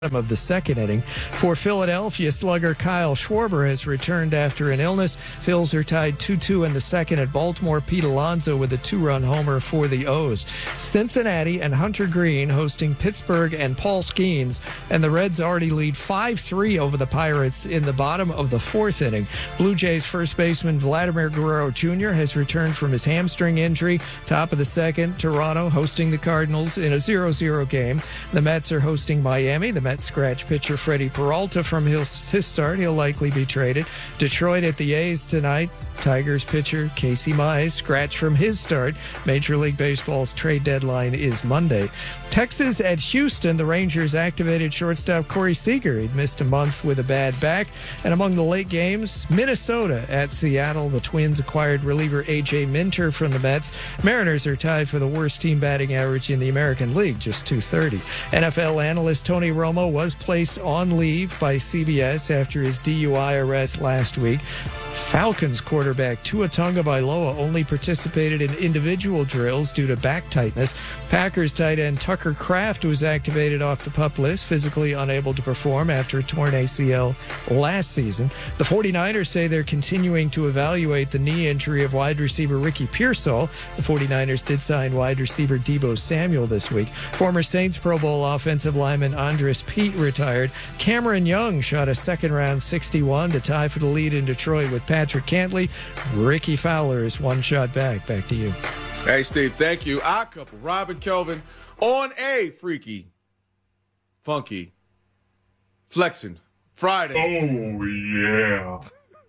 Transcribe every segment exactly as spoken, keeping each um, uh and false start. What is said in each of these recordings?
of the second inning. For Philadelphia, slugger Kyle Schwarber has returned after an illness. Phils are tied two two in the second at Baltimore. Pete Alonso with a two-run homer for the O's. Cincinnati and Hunter Green hosting Pittsburgh and Paul Skeens, and the Reds already lead five three over the Pirates in the bottom of the fourth inning. Blue Jays first baseman Vladimir Guerrero Junior has returned from his hamstring injury. Top of the second, Toronto hosting the Cardinals in a zero zero game. The Mets are hosting Miami. The Mets scratch pitcher Freddie Peralta from his, his start. He'll likely be traded. Detroit at the A's tonight. Tigers pitcher Casey Mize scratch from his start. Major League Baseball's trade deadline is Monday. Texas at Houston, the Rangers activated shortstop Corey Seager. He'd missed a month with a bad back. And among the late games, Minnesota at Seattle. The Twins acquired reliever A J Minter from the Mets. Mariners are tied for the worst team batting average in the American League, just two thirty. N F L analyst Tony Romo was placed on leave by C B S after his D U I arrest last week. Falcons quarterback Tua Tagovailoa only participated in individual drills due to back tightness. Packers tight end Tucker Kraft was activated off the PUP list, physically unable to perform after a torn A C L last season. The 49ers say they're continuing to evaluate the knee injury of wide receiver Ricky Pearsall. The 49ers did sign wide receiver Deebo Samuel this week. Former Saints Pro Bowl offensive lineman Andres Pete retired. Cameron Young shot a second-round sixty-one to tie for the lead in Detroit with Patrick Cantley. Ricky Fowler is one shot back. Back to you. Hey, Steve, thank you. Our couple, Rob and Kelvin, on a freaky, funky, flexing Friday. Oh, yeah.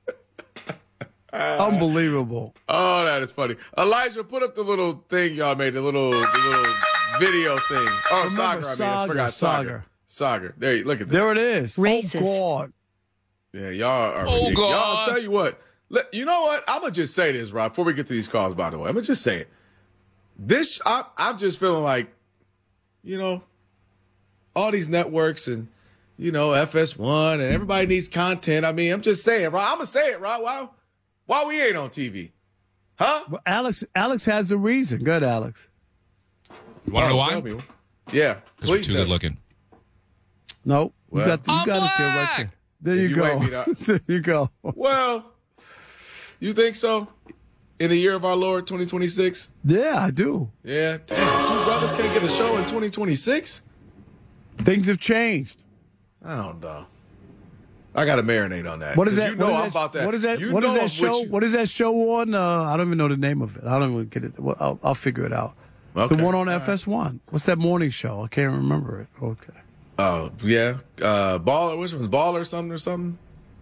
Unbelievable. Oh, that is funny. Elijah, put up the little thing y'all made, the little the little video thing. Oh, Saga, I mean, I forgot. Saga. Saga. There you look at that. There it is. Racist. Oh, God. Yeah, y'all are Oh, ridiculous. God. Y'all, I'll tell you what. Let, you know what? I'm going to just say this, Rob, before we get to these calls, by the way. I'm going to just say it. This, I, I'm just feeling like, you know, all these networks and, you know, F S one and everybody needs content. I mean, I'm just saying, Rob. I'm going to say it, Rob. Why, why we ain't on T V? Huh? Well, Alex Alex has a reason. Good, Alex. You want to know Oh, why? tell me. Yeah, Because we're please too tell good me. looking. No, Well, you got, the, you I'm got it there right black. there. There If you, you go. ain't beat up. There you go. Well, you think so? In the year of our Lord, twenty twenty-six? Yeah, I do. Yeah. Damn, two brothers can't get a show in twenty twenty-six? Things have changed. I don't know. I got to marinate on that. What is 'Cause that? You know what is I'm that, about that. What is that? You What is know that I'm with show? you. What is that show on? Uh, I don't even know the name of it. I don't even get it. Well, I'll, I'll figure it out. Okay. The one on F S one. What's that morning show? I can't remember it. Okay. Oh, yeah. Uh, Baller, which one's Baller or something or something?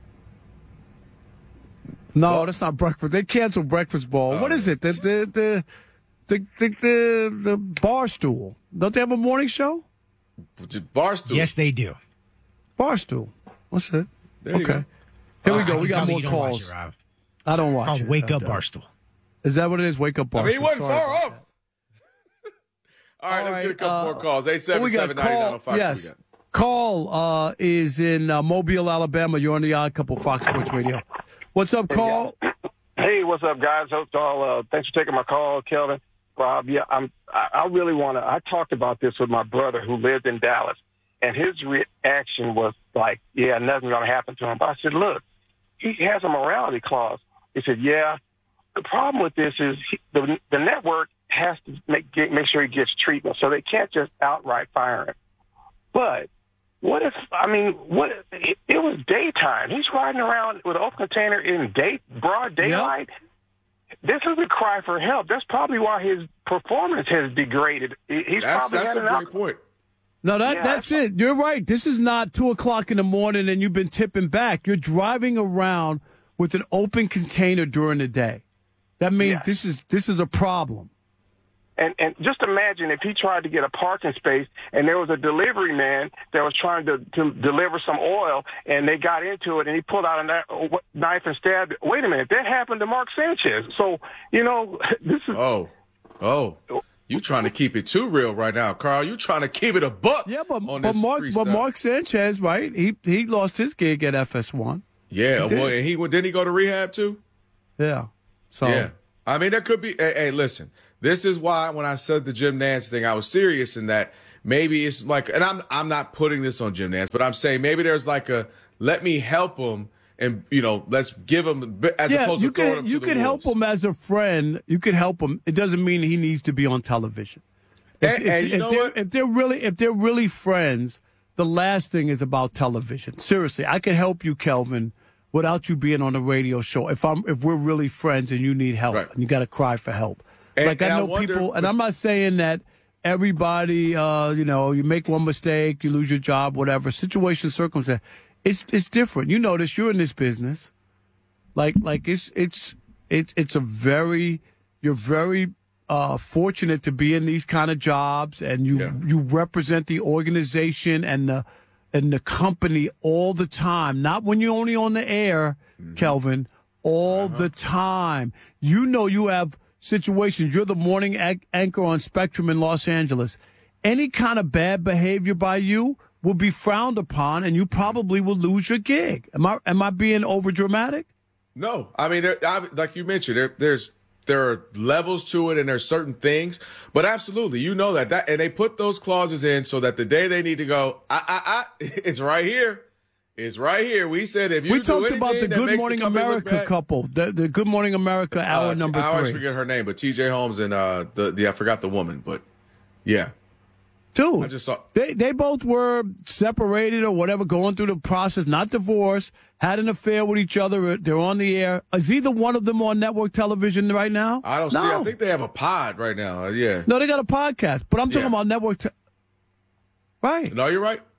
No, Well- that's not breakfast. They canceled Breakfast Ball. Oh, what is it? The the the the the, the, the Barstool. Don't they have a morning show? Just Barstool. Yes, they do. Barstool. What's it? There you okay. go. Here we Uh, go. I We can got tell more you don't watch calls. it, Rob. I don't watch Oh, it. Wake I Up don't. Barstool. Is that what it is? Wake Up Barstool. I mean, he wasn't Sorry far about off. that. All right, All let's right, get a couple uh, more calls. eight Oh, seven we got seven, nine nine call. oh five. Yes. Call uh, is in uh, Mobile, Alabama. You're on the Odd Couple Fox Sports Radio. What's up, Call? Hey, what's up, guys? Hope y'all. Uh, thanks for taking my call, Kelvin. Rob, yeah, I'm. I, I really want to. I talked about this with my brother who lived in Dallas, and his reaction was like, "Yeah, nothing's gonna happen to him." But I said, "Look, he has a morality clause." He said, "Yeah, the problem with this is he, the the network has to make get, make sure he gets treatment, so they can't just outright fire him." But what if, I mean, what if, it, it was daytime. He's riding around with an open container in day, broad daylight. This is a cry for help. That's probably why his performance has degraded. He- He's That's, probably that's had a an great out- point. No, that Yeah. that's it. You're right. This is not two o'clock in the morning and you've been tipping back. You're driving around with an open container during the day. That means Yeah. this is this is a problem. And, and just imagine if he tried to get a parking space and there was a delivery man that was trying to, to deliver some oil and they got into it and he pulled out a kni- knife and stabbed. Wait a minute, that happened to Mark Sanchez. So, you know, this is. Oh, oh. You trying to keep it too real right now, Carl. You trying to keep it a buck. Yeah, but on but this Mark free but stuff. Mark Sanchez, right? He he lost his gig at F S one. Yeah, He did. well, and he didn't he go to rehab too? Yeah. So Yeah. I mean, there could be. Hey, hey, listen. This is why when I said the Jim Nance thing, I was serious in that maybe it's like, and I'm I'm not putting this on Jim Nantz, but I'm saying maybe there's like a let me help him, and you know, let's give him as yeah, opposed you to throwing could him you to the could help wolves. him as a friend. You could help him. It doesn't mean he needs to be on television. If, And, if, and you if know they're, what? if they're really if they're really friends, the last thing is about television. Seriously, I can help you, Kelvin, without you being on a radio show. If I'm if we're really friends and you need help Right. and you got to cry for help. And- like I and I know wonder- people, and I'm not saying that everybody, uh, you know, you make one mistake, you lose your job, whatever. Situation, circumstance, it's it's different. You notice you're in this business, like like it's it's it's it's a very you're very uh, fortunate to be in these kind of jobs, and you Yeah. you represent the organization and the and the company all the time. Not when you're only on the air, Mm-hmm. Kelvin, all Uh-huh. the time. You know you have situations. You're the morning an- anchor on Spectrum in Los Angeles. Any kind of bad behavior by you will be frowned upon, and you probably will lose your gig. Am I am I being over dramatic? No, I mean, there, I, like you mentioned, there, there's there are levels to it, and there's certain things. But absolutely, you know that that, and they put those clauses in so that the day they need to go, I, I, I, it's right here. It's right here. We said if you We do talked about anything the that Good makes Morning the company look America bad- couple, the, the Good Morning America hour Uh, number I always three. forget her name, but T J Holmes and uh, the the I forgot the woman, but yeah, Dude, I just saw. they they both were separated or whatever, going through the process, not divorced, had an affair with each other. They're on the air. Is either one of them on network television right now? I don't no. see. I think they have a pod right now. Uh, yeah. No, they got a podcast, but I'm talking Yeah. about network. Te- right. No, you're right.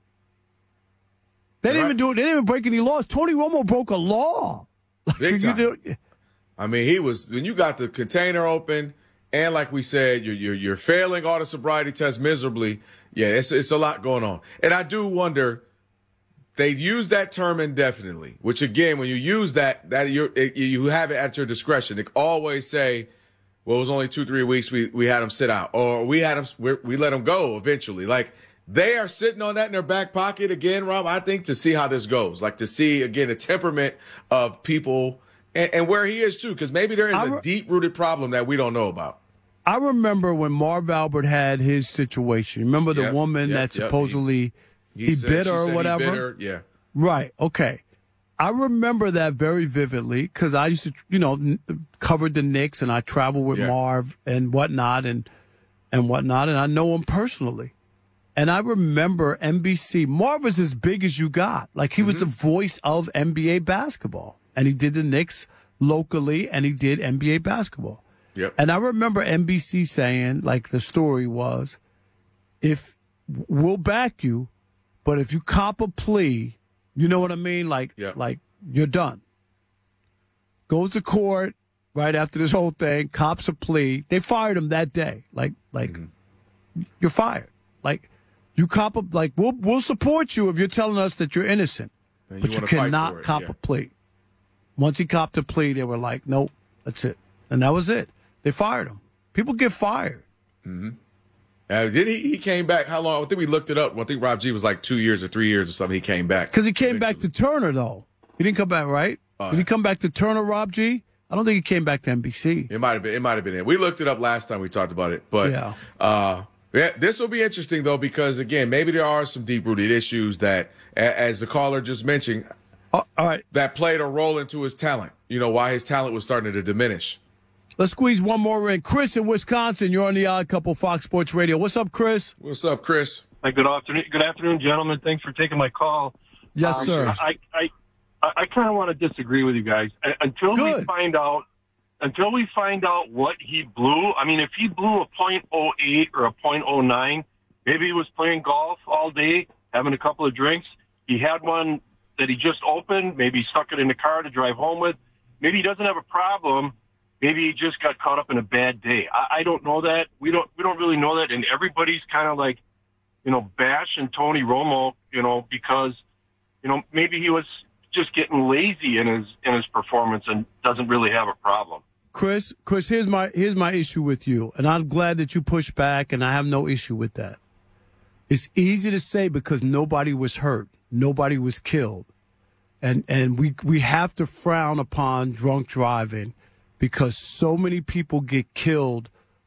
They You're didn't right. even do it. They didn't even break any laws. Tony Romo broke a law. Big You time. do- I mean, he was when you got the container open, and like we said, you're you're, you're failing all the sobriety tests miserably. Yeah, it's it's a lot going on, and I do wonder. They use that term indefinitely, which again, when you use that, that you you have it at your discretion. They always say, "Well, it was only two three weeks. We we had him sit out, or we had him we, we let him go eventually." Like they are sitting on that in their back pocket again, Rob. I think to see how this goes, like to see again the temperament of people. And, and where he is, too, because maybe there is I a re- deep-rooted problem that we don't know about. I remember when Marv Albert had his situation. Remember the Yep, woman yep, that yep. supposedly he, he said- bit she her said or he whatever? bit her, yeah. Right. Okay. I remember that very vividly because I used to, you know, n- covered the Knicks and I traveled with Yeah. Marv and whatnot and and whatnot, and I know him personally. And I remember N B C. Marv was as big as you got. Like he was the voice of N B A basketball, and he did the Knicks locally, and he did N B A basketball. Yep. And I remember N B C saying, like the story was, if we'll back you, but if you cop a plea, you know what I mean? Like, Yep. like you're done. Goes to court right after this whole thing, cops a plea. They fired him that day. Like, like you're fired. Like you cop a like we'll we'll support you if you're telling us that you're innocent, And but you, wanna fight cannot for it, cop yeah. a plea. Once he copped a plea, they were like, nope, that's it. And that was it. They fired him. People get fired. Uh, did he? He came back. How long? I think we looked it up. I think Rob G was like two years or three years or something. He came back Because he came back to eventually. Turner, though. He didn't come back, right? Uh, Did he come back to Turner, Rob G? I don't think he came back to N B C. It might have been. It might have been. It. We looked it up last time we talked about it. But Yeah. uh, yeah, this will be interesting though because again, maybe there are some deep rooted issues that, a- as the caller just mentioned, Oh, all right. that played a role into his talent. You know why his talent was starting to diminish. Let's squeeze one more in. Chris in Wisconsin, you're on the Odd Couple Fox Sports Radio. What's up, Chris? What's up, Chris? Hi, good afternoon, good afternoon, gentlemen. Thanks for taking my call. Yes, Um, sir. I, I, I, I kind of want to disagree with you guys Uh, until we Good. find out. Until we find out what he blew. I mean, if he blew a point oh eight or a point oh nine, maybe he was playing golf all day, having a couple of drinks. He had one that he just opened. Maybe he stuck it in the car to drive home with. Maybe he doesn't have a problem. Maybe he just got caught up in a bad day. I, I don't know that. We don't. We don't really know that. And everybody's kind of like, you know, bashing Tony Romo, you know, because, you know, maybe he was just getting lazy in his in his performance and doesn't really have a problem. Chris, Chris, here's my here's my issue with you, and I'm glad that you push back, and I have no issue with that. It's easy to say because nobody was hurt, nobody was killed, and and we we have to frown upon drunk driving because so many people get killed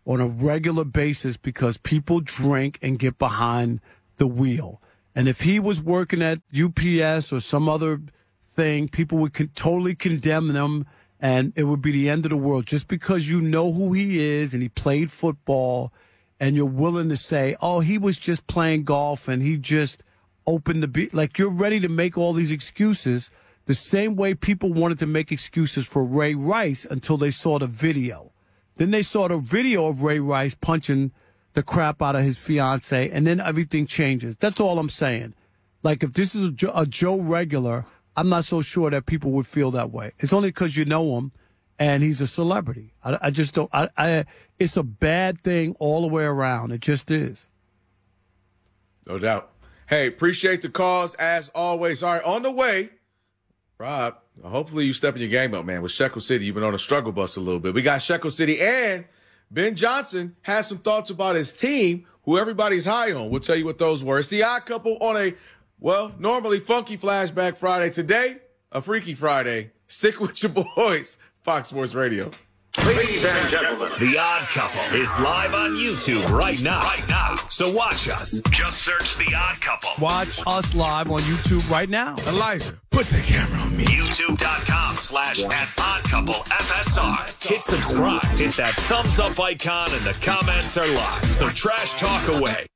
on a regular basis because people drink and get behind the wheel. And if he was working at U P S or some other thing, people would con- totally condemn them, and it would be the end of the world. Just because you know who he is and he played football, and you're willing to say, oh, he was just playing golf and he just opened the be like you're ready to make all these excuses the same way people wanted to make excuses for Ray Rice until they saw the video. Then they saw the video of Ray Rice punching the crap out of his fiance, and then everything changes. That's all I'm saying. Like, if this is a Joe, a Joe regular, I'm not so sure that people would feel that way. It's only because you know him and he's a celebrity. I, I just don't. I, I. It's a bad thing all the way around. It just is. No doubt. Hey, appreciate the calls as always. All right, on the way, Rob, hopefully you stepping your game up, man. With Shekel City, you've been on a struggle bus a little bit. We got Shekel City, and Ben Johnson has some thoughts about his team, who everybody's high on. We'll tell you what those were. It's the Odd Couple on a, well, normally funky Flashback Friday. Today, a Freaky Friday. Stick with your boys, Fox Sports Radio. Ladies and gentlemen, The Odd Couple is live on YouTube right now. Right now. So watch us. Just search The Odd Couple. Watch us live on YouTube right now. Elijah, put the camera on me. YouTube.com slash at Odd Couple F S R. Hit subscribe. Hit that thumbs up icon and the comments are live. So trash talk away.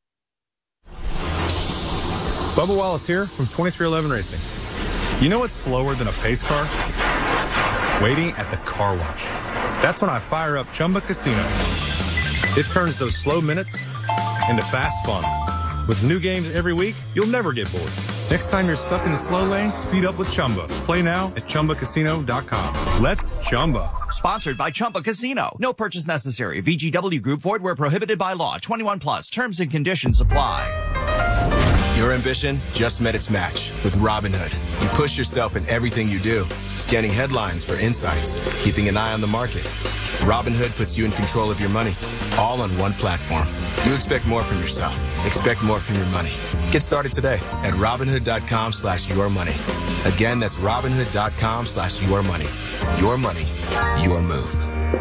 Bubba Wallace here from twenty-three eleven Racing. You know what's slower than a pace car? Waiting at the car wash. That's when I fire up Chumba Casino. It turns those slow minutes into fast fun. With new games every week, you'll never get bored. Next time you're stuck in the slow lane, speed up with Chumba. Play now at Chumba Casino dot com. Let's Chumba. Sponsored by Chumba Casino. No purchase necessary. V G W Group. Void where prohibited by law. twenty-one plus. Terms and conditions apply. Your ambition just met its match with Robinhood. You push yourself in everything you do, scanning headlines for insights, keeping an eye on the market. Robinhood puts you in control of your money, all on one platform. You expect more from yourself. Expect more from your money. Get started today at Robinhood.com slash your money. Again, that's Robinhood.com slash your money. Your money, your move.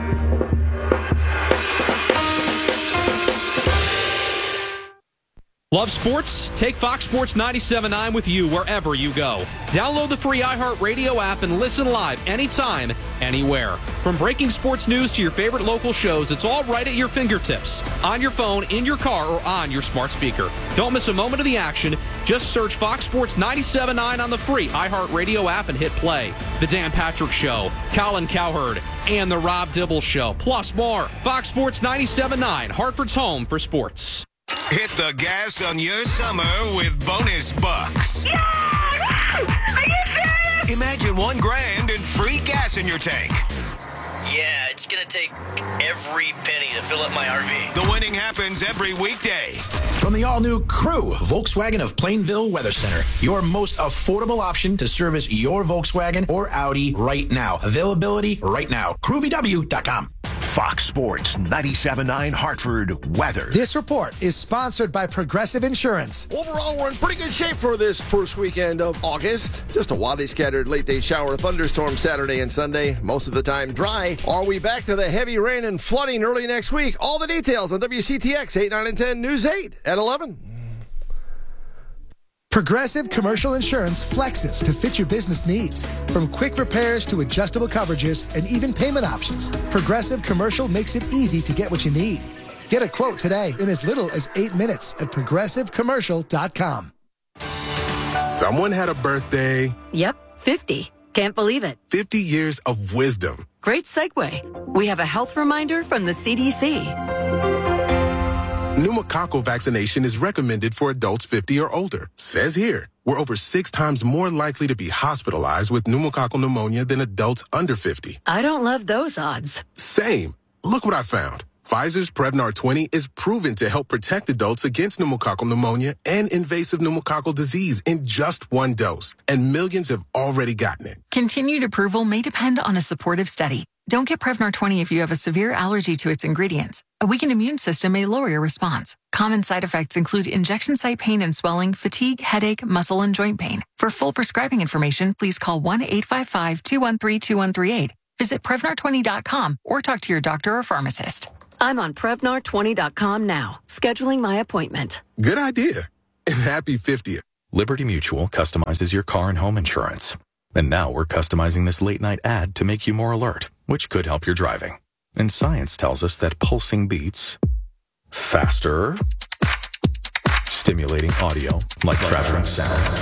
Love sports? Take Fox Sports ninety-seven point nine with you wherever you go. Download the free iHeartRadio app and listen live anytime, anywhere. From breaking sports news to your favorite local shows, it's all right at your fingertips. On your phone, in your car, or on your smart speaker. Don't miss a moment of the action. Just search Fox Sports ninety-seven point nine on the free iHeartRadio app and hit play. The Dan Patrick Show, Colin Cowherd, and The Rob Dibble Show, plus more. Fox Sports ninety-seven point nine, Hartford's home for sports. Hit the gas on your summer with bonus bucks. Yeah! Are you serious? Imagine one grand and free gas in your tank. Yeah, it's going to take every penny to fill up my R V. The winning happens every weekday. From the all-new Crew, Volkswagen of Plainville Weather Center, your most affordable option to service your Volkswagen or Audi right now. Availability right now. crew v w dot com. Fox Sports ninety-seven point nine Hartford weather. This report is sponsored by Progressive Insurance. Overall, we're in pretty good shape for this first weekend of August. Just a wildly scattered late-day shower thunderstorm Saturday and Sunday. Most of the time dry. Are we back to the heavy rain and flooding early next week? All the details on W C T X eight, nine, and ten News eight at eleven. Progressive Commercial Insurance flexes to fit your business needs. From quick repairs to adjustable coverages and even payment options, Progressive Commercial makes it easy to get what you need. Get a quote today in as little as eight minutes at progressive commercial dot com. Someone had a birthday. Yep, fifty. Can't believe it. fifty years of wisdom. Great segue. We have a health reminder from the C D C. Pneumococcal vaccination is recommended for adults fifty or older. Says here, we're over six times more likely to be hospitalized with pneumococcal pneumonia than adults under fifty. I don't love those odds. Same. Look what I found. Pfizer's Prevnar twenty is proven to help protect adults against pneumococcal pneumonia and invasive pneumococcal disease in just one dose. And millions have already gotten it. Continued approval may depend on a supportive study. Don't get Prevnar twenty if you have a severe allergy to its ingredients. A weakened immune system may lower your response. Common side effects include injection site pain and swelling, fatigue, headache, muscle, and joint pain. For full prescribing information, please call one eight five five, two one three, two one three eight. Visit Prevnar twenty dot com or talk to your doctor or pharmacist. I'm on Prevnar twenty dot com now, scheduling my appointment. Good idea. And happy fiftieth. Liberty Mutual customizes your car and home insurance. And now we're customizing this late-night ad to make you more alert, which could help your driving. And science tells us that pulsing beats faster, stimulating audio like traveling sound,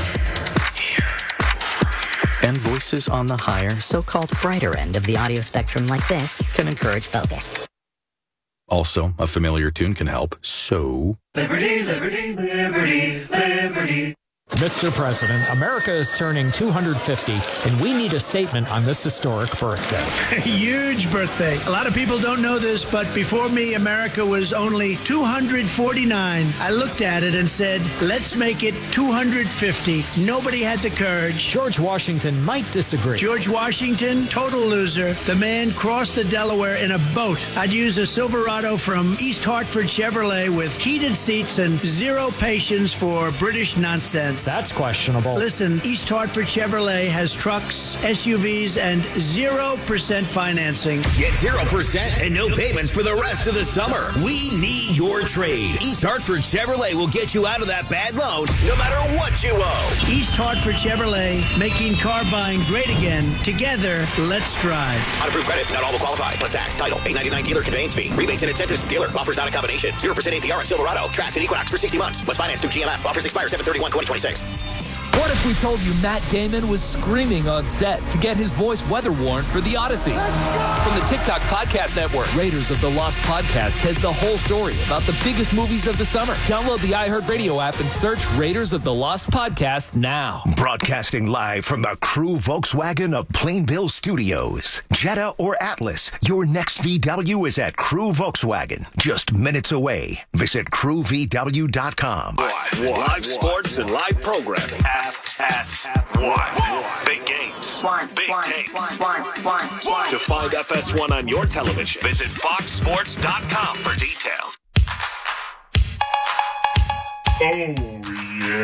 and voices on the higher, so-called brighter end of the audio spectrum like this can encourage focus. Also, a familiar tune can help, so... Liberty, liberty, liberty, liberty. Mister President, America is turning two hundred fifty, and we need a statement on this historic birthday. Huge birthday. A lot of people don't know this, but before me, America was only two hundred forty-nine. I looked at it and said, let's make it two hundred fifty. Nobody had the courage. George Washington might disagree. George Washington, total loser. The man crossed the Delaware in a boat. I'd use a Silverado from East Hartford Chevrolet with heated seats and zero patience for British nonsense. That's questionable. Listen, East Hartford Chevrolet has trucks, S U Vs, and zero percent financing. Get zero percent and no payments for the rest of the summer. We need your trade. East Hartford Chevrolet will get you out of that bad loan no matter what you owe. East Hartford Chevrolet, making car buying great again. Together, let's drive. On approved credit, not all will qualify. Plus tax, title, eight ninety-nine dealer conveyance fee. Rebates and incentives. Dealer offers not a combination. zero percent A P R on Silverado. Trax and Equinox for sixty months. Plus finance through G M F. Offers expire seven thirty-one twenty twenty-six. What if we told you Matt Damon was screaming on set to get his voice weather worn for The Odyssey? From the TikTok Podcast Network, Raiders of the Lost Podcast has the whole story about the biggest movies of the summer. Download the iHeartRadio app and search Raiders of the Lost Podcast now. Broadcasting live from the Crew Volkswagen of Plainville Studios. Jetta or Atlas, your next V W is at Crew Volkswagen. Just minutes away. Visit crew v w dot com. Live sports and live programming. F S one. Big games. Big takes. To find F S one on your television, visit fox sports dot com for details. Oh, yeah.